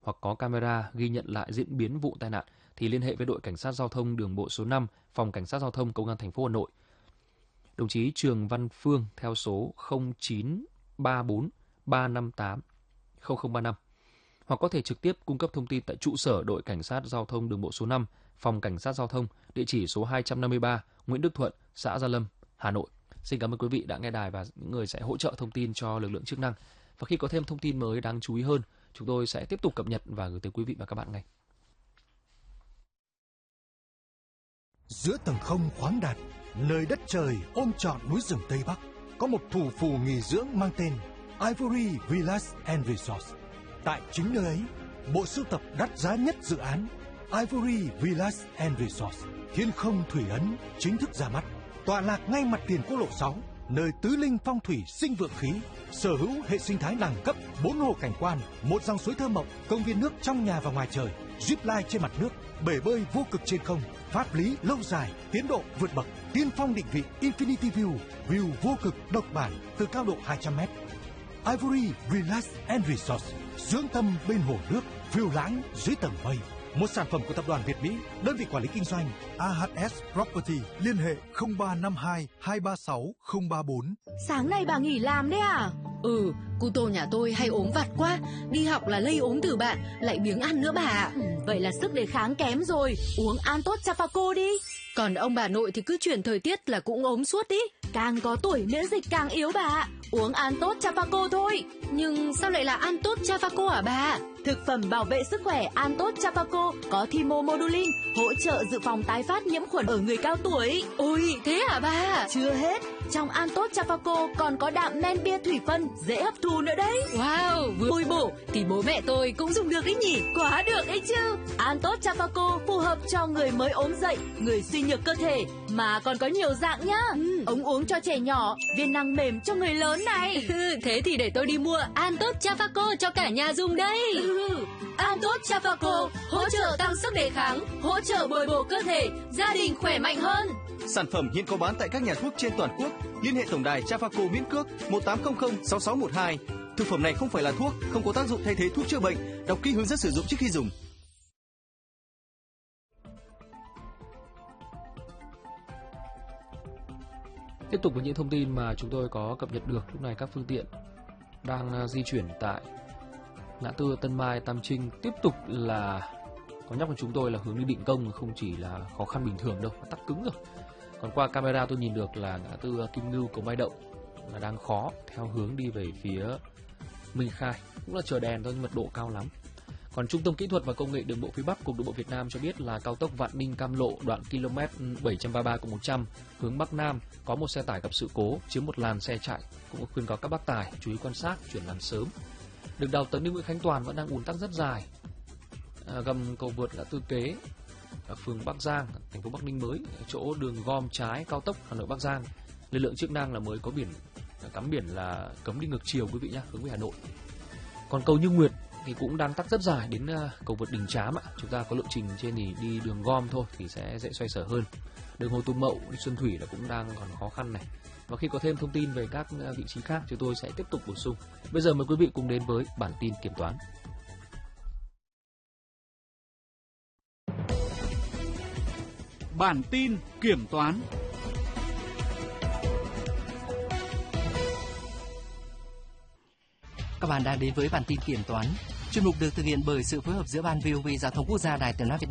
hoặc có camera ghi nhận lại diễn biến vụ tai nạn thì liên hệ với đội cảnh sát giao thông đường bộ số 5, phòng cảnh sát giao thông công an thành phố Hà Nội. Đồng chí Trường Văn Phương theo số 0934 358 0035 hoặc có thể trực tiếp cung cấp thông tin tại trụ sở đội cảnh sát giao thông đường bộ số 5, phòng cảnh sát giao thông, địa chỉ số 253 Nguyễn Đức Thuận, xã Gia Lâm, Hà Nội. Xin cảm ơn quý vị đã nghe đài và những người sẽ hỗ trợ thông tin cho lực lượng chức năng. Và khi có thêm thông tin mới đáng chú ý hơn, chúng tôi sẽ tiếp tục cập nhật và gửi tới quý vị và các bạn ngay. Giữa tầng không khoáng đạt, nơi đất trời ôm trọn núi rừng Tây Bắc, có một thủ phủ nghỉ dưỡng mang tên Ivory Villas and Resorts. Tại chính nơi ấy, bộ sưu tập đắt giá nhất dự án Ivory Villas and Resorts Thiên Không Thủy Ấn chính thức ra mắt. Tọa lạc ngay mặt tiền quốc lộ 6, nơi tứ linh phong thủy sinh vượng khí, sở hữu hệ sinh thái đẳng cấp, 4 hồ cảnh quan, một dòng suối thơ mộng, công viên nước trong nhà và ngoài trời, zip line trên mặt nước, bể bơi vô cực trên không, pháp lý lâu dài, tiến độ vượt bậc, tiên phong định vị Infinity View vô cực độc bản từ cao độ 200m. Ivory Villas and Resorts, dưỡng tâm bên hồ nước, phiêu lãng dưới tầng mây. Một sản phẩm của tập đoàn Việt Mỹ, đơn vị quản lý kinh doanh AHS Property, liên hệ 0352 236 034. Sáng nay bà nghỉ làm đấy à? Cu Tô nhà tôi hay ốm vặt quá, đi học là lây ốm từ bạn, lại biếng ăn nữa bà ạ. Vậy là sức đề kháng kém rồi, uống Antot Chafaco đi. Còn ông bà nội thì cứ chuyển thời tiết là cũng ốm suốt đi. Càng có tuổi miễn dịch càng yếu bà ạ. Uống Antot Chafaco thôi. Nhưng sao lại là Antot Chafaco hả bà? Thực phẩm bảo vệ sức khỏe Antot Chafaco có thymomodulin, hỗ trợ dự phòng tái phát nhiễm khuẩn ở người cao tuổi. Ôi, thế hả bà? Chưa hết, trong Antot Chafaco còn có đạm men bia thủy phân, dễ hấp thu nữa đấy. Wow, vừa bồi bổ thì bố mẹ tôi cũng dùng được đấy nhỉ? Quá được ấy chứ. Antot Chafaco phù hợp cho người mới ốm dậy, người suy nhược cơ thể, mà còn có nhiều dạng nhá. Ống uống cho trẻ nhỏ, viên nang mềm cho người lớn này. Thế thì để tôi đi mua Antot Chafaco cho cả nhà dùng đây. Antot Chafaco hỗ trợ tăng sức đề kháng, hỗ trợ bồi bổ cơ thể, gia đình khỏe mạnh hơn. Sản phẩm hiện có bán tại các nhà thuốc trên toàn quốc. Liên hệ tổng đài Chafaco miễn cước 1800 6612. Thực phẩm này không phải là thuốc, không có tác dụng thay thế thuốc chữa bệnh. Đọc kỹ hướng dẫn sử dụng trước khi dùng. Tiếp tục với những thông tin mà chúng tôi có cập nhật được. Lúc này các phương tiện đang di chuyển tại ngã tư Tân Mai, Tam Trinh tiếp tục là có nhắc với chúng tôi là hướng đi Định Công, không chỉ là khó khăn bình thường đâu, tắc cứng rồi. Còn qua camera tôi nhìn được là ngã tư Kim Ngưu, Cầu Mai Động là đang khó theo hướng đi về phía Minh Khai, cũng là chờ đèn thôi nhưng mật độ cao lắm. Còn Trung tâm Kỹ thuật và Công nghệ Đường bộ phía Bắc, Cục Đường bộ Việt Nam cho biết là cao tốc Vạn Ninh Cam Lộ đoạn km 733+100 hướng Bắc Nam có một xe tải gặp sự cố chiếm một làn xe chạy, cũng khuyên cáo các bác tài chú ý quan sát, chuyển làn sớm. Đường đào Tấn đi Nguyễn Khánh Toàn vẫn đang ùn tắc rất dài, gầm cầu vượt ngã tư Kế ở phường Bắc Giang, thành phố Bắc Ninh mới, chỗ đường gom trái cao tốc Hà Nội Bắc Giang, lực lượng chức năng là mới có biển cắm biển là cấm đi ngược chiều quý vị nhé, hướng về Hà Nội. Còn cầu Như Nguyệt thì cũng đang tắc rất dài đến cầu vượt Đình Trám ạ. Chúng ta có lộ trình trên thì đi đường gom thôi thì sẽ dễ xoay sở hơn. Đường Hồ Tùng Mậu đi Xuân Thủy là cũng đang còn khó khăn này. Và khi có thêm thông tin về các vị trí khác chúng tôi sẽ tiếp tục bổ sung. Bây giờ mời quý vị cùng đến với bản tin kiểm toán. Bản tin kiểm toán. Các bạn đang đến với bản tin kiểm toán. Chuyên mục được thực hiện bởi sự phối hợp giữa Ban VOV Giao thông Quốc gia, Đài Tiếng nói Việt